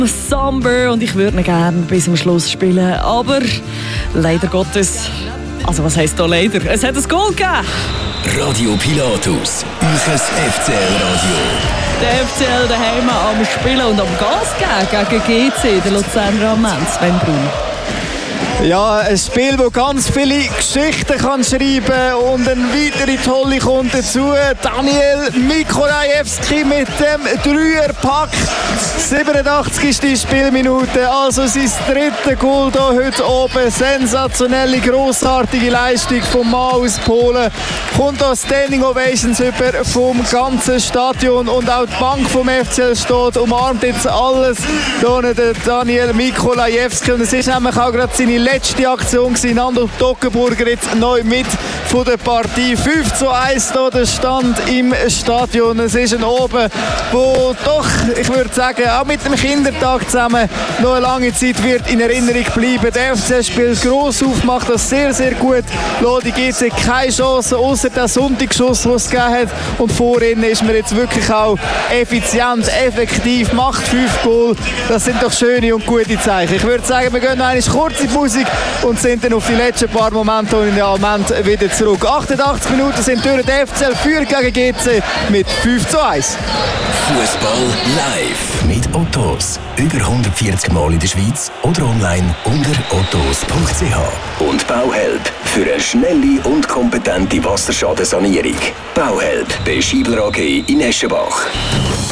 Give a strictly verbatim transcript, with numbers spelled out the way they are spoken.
Somber und ich würde ihn gerne bis zum Schluss spielen, aber leider Gottes, also was heisst da leider? Es hat ein Goal gegeben. Radio Pilatus, unser F C L-Radio. Der F C L daheim am Spielen und am Gas geben gegen G C, der Luzerner am Ende, Sven Brun. Ja, ein Spiel, das ganz viele Geschichten kann schreiben kann und eine weitere tolle kommt dazu. Daniel Mikolajewski mit dem Dreierpack. siebenundachtzig ist die Spielminute, also sein dritte Goal hier heute oben. Sensationelle, grossartige Leistung vom Mann aus Polen. Kommt da Standing Ovations über vom ganzen Stadion und auch die Bank vom F C L steht, umarmt jetzt alles. Hier der Daniel Mikolajewski und es ist nämlich auch gerade seine letzte Aktion gewesen. Nando Toggenburger jetzt neu mit von der Partie. fünf zu eins hier der Stand im Stadion. Es ist ein Oben, wo doch, ich würde sagen, auch mit dem Kindertag zusammen noch eine lange Zeit wird in Erinnerung bleiben. Der F C spielt gross auf, macht das sehr, sehr gut. Die G C keine Chance, außer der Sonntagsschuss, den es gegeben hat. Und vorhin ist man jetzt wirklich auch effizient, effektiv, macht fünf Goal. Das sind doch schöne und gute Zeichen. Ich würde sagen, wir gehen noch eine kurze Musik und sind dann auf die letzten paar Momente in der Almend wieder zurück. achtundachtzig Minuten sind durch. Der F C L führt gegen G C mit fünf zu eins. Fußball live mit Ottos. Über hundertvierzig Mal in der Schweiz oder online unter ottos punkt c h. Und Bauhelp für eine schnelle und kompetente Wasserschadensanierung. Bauhelp bei Schiebler A G in Eschenbach.